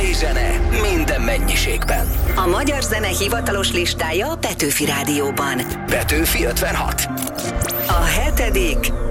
Igazi zsene minden mennyiségben. A magyar zene hivatalos listája a Petőfi Rádióban. Petőfi 56. A 7.